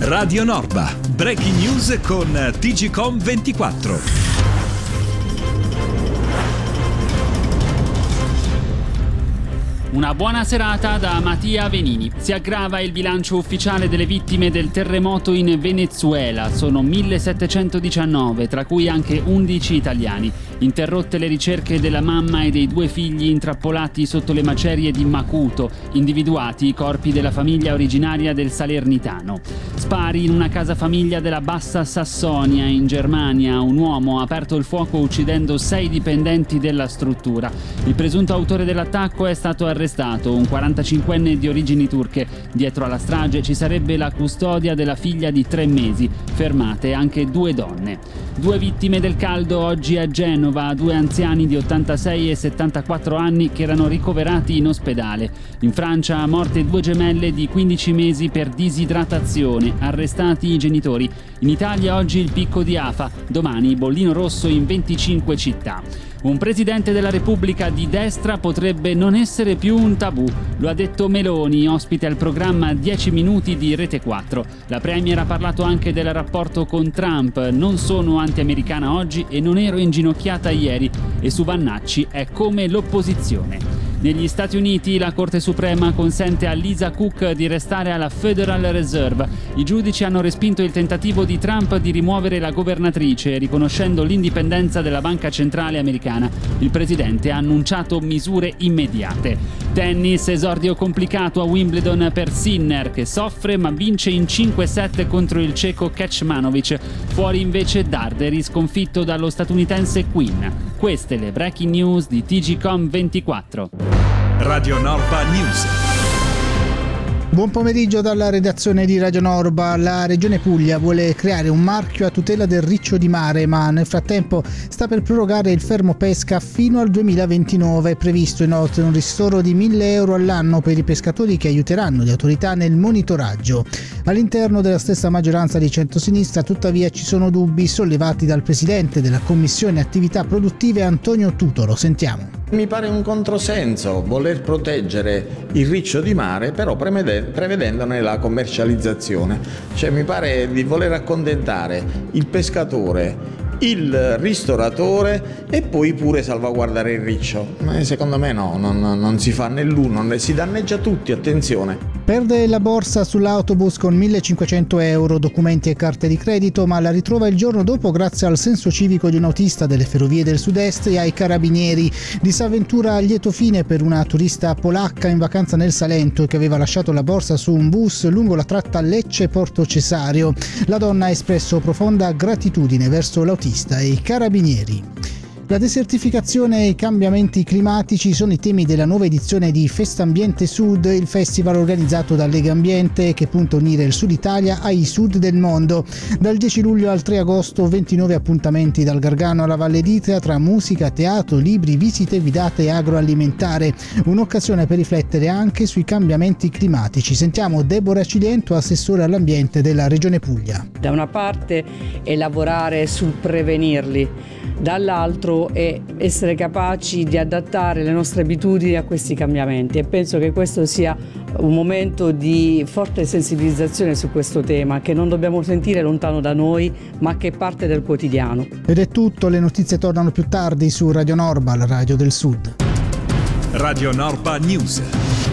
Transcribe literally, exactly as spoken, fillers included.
Radio Norba, breaking news con T G Com ventiquattro. Una buona serata da Mattia Venini. Si aggrava il bilancio ufficiale delle vittime del terremoto in Venezuela. Sono millesettecentodiciannove, tra cui anche undici italiani. Interrotte le ricerche della mamma e dei due figli intrappolati sotto le macerie di Macuto, individuati i corpi della famiglia originaria del Salernitano. Spari in una casa famiglia della Bassa Sassonia in Germania. Un uomo ha aperto il fuoco uccidendo sei dipendenti della struttura. Il presunto autore dell'attacco è stato arrestato, un quarantacinquenne di origini turche. Dietro alla strage ci sarebbe la custodia della figlia di tre mesi. Fermate anche due donne. Due vittime del caldo oggi a Genova, due anziani di ottantasei e settantaquattro anni che erano ricoverati in ospedale. In Francia morte due gemelle di quindici mesi per disidratazione, arrestati i genitori. In Italia oggi il picco di Afa, domani bollino rosso in venticinque città. Un presidente della Repubblica di destra potrebbe non essere più un tabù, lo ha detto Meloni, ospite al programma dieci minuti di Rete quattro. La premier ha parlato anche del rapporto con Trump, non sono anti-americana oggi e non ero inginocchiata ieri, e su Vannacci è come l'opposizione. Negli Stati Uniti la Corte Suprema consente a Lisa Cook di restare alla Federal Reserve. I giudici hanno respinto il tentativo di Trump di rimuovere la governatrice, riconoscendo l'indipendenza della Banca Centrale Americana. Il presidente ha annunciato misure immediate. Tennis, esordio complicato a Wimbledon per Sinner, che soffre ma vince in cinque set contro il ceco Kecmanovic. Fuori invece Darderi, sconfitto dallo statunitense Quinn. Queste le breaking news di T G Com ventiquattro. Radio Norba News. Buon pomeriggio dalla redazione di Radio Norba. La Regione Puglia vuole creare un marchio a tutela del riccio di mare, ma nel frattempo sta per prorogare il fermo pesca fino al duemilaventinove. È previsto inoltre un ristoro di mille euro all'anno per i pescatori che aiuteranno le autorità nel monitoraggio. All'interno della stessa maggioranza di centrosinistra, tuttavia, ci sono dubbi sollevati dal presidente della Commissione Attività Produttive Antonio Tutoro. Sentiamo. Mi pare un controsenso voler proteggere il riccio di mare, però prevedendone la commercializzazione. Cioè mi pare di voler accontentare il pescatore, il ristoratore e poi pure salvaguardare il riccio. Ma secondo me no, non, non si fa né l'uno, né si danneggia tutti, attenzione. Perde la borsa sull'autobus con millecinquecento euro, documenti e carte di credito, ma la ritrova il giorno dopo grazie al senso civico di un autista delle Ferrovie del Sud-Est e ai carabinieri. Disavventura a lieto fine per una turista polacca in vacanza nel Salento che aveva lasciato la borsa su un bus lungo la tratta Lecce-Porto Cesario. La donna ha espresso profonda gratitudine verso l'autista e i carabinieri. La desertificazione e i cambiamenti climatici sono i temi della nuova edizione di Festambiente Sud, il festival organizzato da Lega Ambiente che punta a unire il Sud Italia ai sud del mondo. Dal dieci luglio al tre agosto ventinove appuntamenti dal Gargano alla Valle d'Itria tra musica, teatro, libri, visite guidate e agroalimentare. Un'occasione per riflettere anche sui cambiamenti climatici. Sentiamo Deborah Cilento, assessore all'ambiente della Regione Puglia. Da una parte è lavorare sul prevenirli, dall'altro è essere capaci di adattare le nostre abitudini a questi cambiamenti, e penso che questo sia un momento di forte sensibilizzazione su questo tema che non dobbiamo sentire lontano da noi, ma che è parte del quotidiano. Ed è tutto, le notizie tornano più tardi su Radio Norba, la radio del Sud. Radio Norba News.